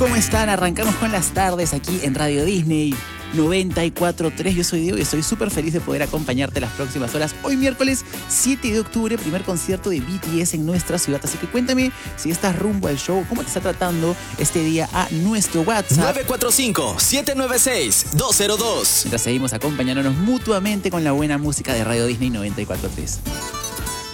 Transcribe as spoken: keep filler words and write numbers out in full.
¿Cómo están? Arrancamos con las tardes aquí en Radio Disney noventa y cuatro punto tres. Yo soy Diego y estoy súper feliz de poder acompañarte las próximas horas. Hoy miércoles siete de octubre, primer concierto de B T S en nuestra ciudad. Así que cuéntame si estás rumbo al show, cómo te está tratando este día a nuestro WhatsApp nueve cuatro cinco, siete nueve seis, dos cero dos. Mientras seguimos acompañándonos mutuamente con la buena música de Radio Disney noventa y cuatro punto tres.